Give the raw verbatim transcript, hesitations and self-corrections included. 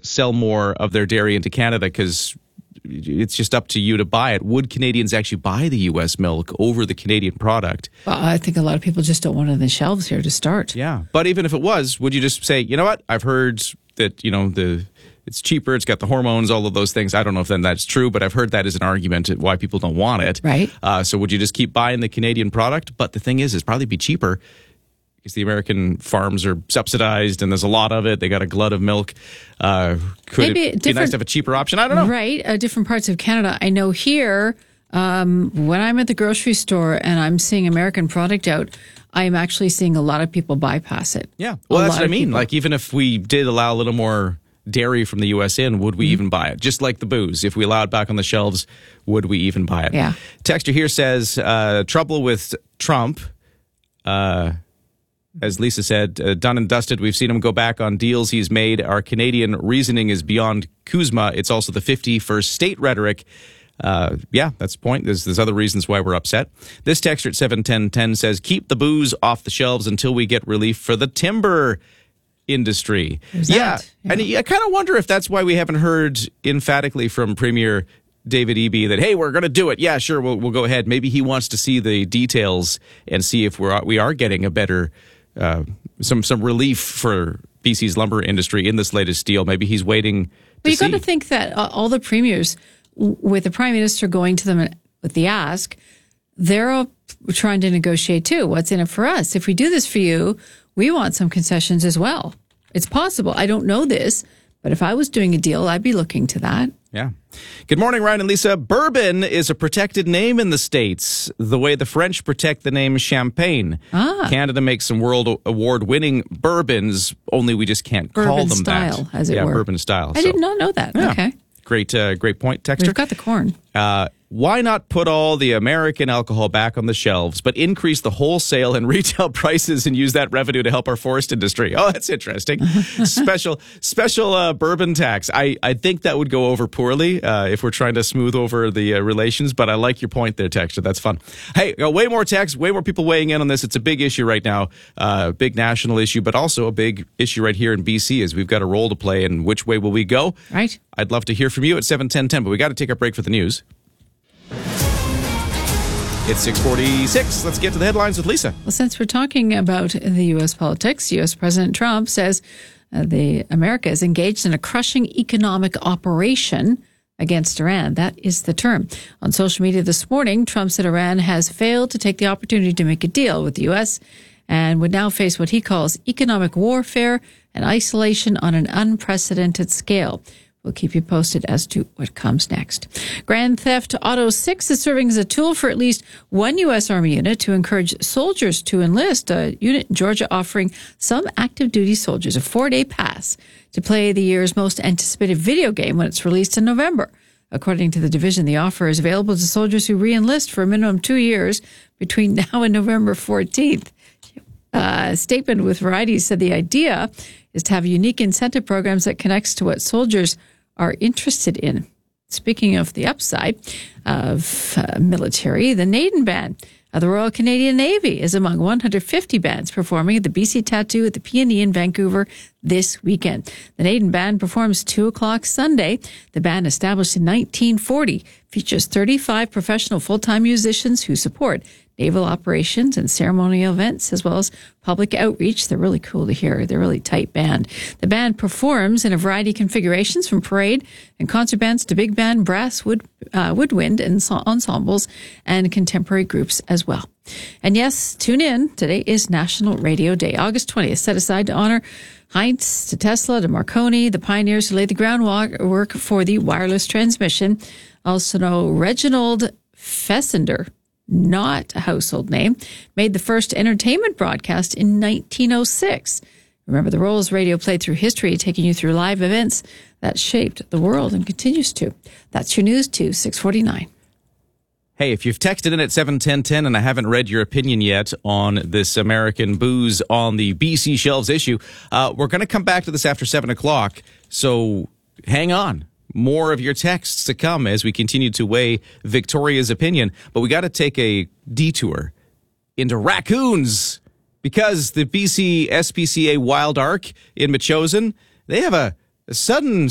sell more of their dairy into Canada because it's just up to you to buy it. Would Canadians actually buy the U S milk over the Canadian product? Well, I think a lot of people just don't want it on the shelves here to start. Yeah. But even if it was, would you just say, you know what? I've heard that, you know, the it's cheaper, it's got the hormones, all of those things. I don't know if then that's true, but I've heard that as an argument why people don't want it. Right. Uh, so would you just keep buying the Canadian product? But the thing is, it's probably be cheaper because the American farms are subsidized and there's a lot of it. They got a glut of milk. Uh, could Maybe it be nice to have a cheaper option? I don't know. Right. Uh, different parts of Canada. I know here, um, when I'm at the grocery store and I'm seeing American product out, I am actually seeing a lot of people bypass it. Yeah. Well, a that's what I mean. People. Like, even if we did allow a little more dairy from the U S in, would we mm-hmm. even buy it? Just like the booze. If we allow it back on the shelves, would we even buy it? Yeah. Texter here says, uh, trouble with Trump, uh, as Lisa said, uh, done and dusted. We've seen him go back on deals he's made. Our Canadian reasoning is beyond Kuzma. It's also the fifty-first state rhetoric. Uh, yeah, that's the point. There's, there's other reasons why we're upset. This texter at seven ten ten says, keep the booze off the shelves until we get relief for the timber industry. Yeah. yeah. And I kind of wonder if that's why we haven't heard emphatically from Premier David Eby that, hey, we're going to do it. Yeah, sure, we'll, we'll go ahead. Maybe he wants to see the details and see if we're, we are getting a better, uh, some, some relief for B C's lumber industry in this latest deal. Maybe he's waiting to But you see. got to think that uh, all the premiers, w- with the Prime Minister going to them with the ask, they're all trying to negotiate too. What's in it for us? If we do this for you, we want some concessions as well. It's possible. I don't know this, but if I was doing a deal, I'd be looking to that. Yeah. Good morning, Ryan and Lisa. Bourbon is a protected name in the States, the way the French protect the name champagne. Ah. Canada makes some world award-winning bourbons, only we just can't bourbon call them style, that. as it yeah, were. bourbon style. I so. did not know that. Yeah. Okay. Great, uh, great point, Texter. We've got the corn. Uh, why not put all the American alcohol back on the shelves, but increase the wholesale and retail prices and use that revenue to help our forest industry? Oh, that's interesting. special special uh, bourbon tax. I, I think that would go over poorly uh, if we're trying to smooth over the uh, relations, but I like your point there, Texter. That's fun. Hey, uh, way more text, way more people weighing in on this. It's a big issue right now, uh, big national issue, but also a big issue right here in B C as we've got a role to play in which way will we go. Right. I'd love to hear from you at seven ten ten, but we got to take a break for the news. It's six forty-six. Let's get to the headlines with Lisa. Well, since we're talking about the U S politics, U S President Trump says uh, the America is engaged in a crushing economic operation against Iran. That is the term. On social media this morning, Trump said Iran has failed to take the opportunity to make a deal with the U S and would now face what he calls economic warfare and isolation on an unprecedented scale. We'll keep you posted as to what comes next. Grand Theft Auto six is serving as a tool for at least one U S Army unit to encourage soldiers to enlist. A unit in Georgia offering some active duty soldiers a four-day pass to play the year's most anticipated video game when it's released in November. According to the division, the offer is available to soldiers who re-enlist for a minimum two years between now and November fourteenth. Uh, a statement with Variety said the idea is to have unique incentive programs that connects to what soldiers are interested in. Speaking of the upside of uh, military, the Naden Band of the Royal Canadian Navy is among one hundred fifty bands performing at the B C Tattoo at the P and E in Vancouver this weekend. The Naden Band performs two o'clock Sunday. The band, established in nineteen forty, features thirty-five professional full-time musicians who support naval operations and ceremonial events, as well as public outreach. They're really cool to hear. They're a really tight band. The band performs in a variety of configurations, from parade and concert bands to big band, brass, wood, uh, woodwind, and ensembles, and contemporary groups as well. And yes, tune in. Today is National Radio Day, August twentieth, set aside to honor Heinz, to Tesla, to Marconi, the pioneers who laid the groundwork for the wireless transmission. Also know Reginald Fessender, not a household name, made the first entertainment broadcast in nineteen oh six. Remember, the role as radio played through history, taking you through live events that shaped the world and continues to. That's your news to six forty-nine. Hey, if you've texted in at seven ten ten and I haven't read your opinion yet on this American booze on the B C shelves issue, uh, we're going to come back to this after seven o'clock, so hang on. More of your texts to come as we continue to weigh Victoria's opinion. But we got to take a detour into raccoons, because the B C S P C A Wild Ark in Metchosin, they have a, a sudden